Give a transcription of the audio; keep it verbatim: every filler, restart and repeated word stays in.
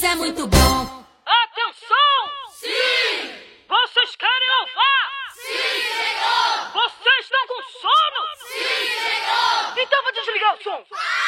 É muito bom. Atenção! Sim! Vocês querem louvar? Sim, Senhor! Vocês estão com sono? Sim, Senhor! Então vou desligar o som.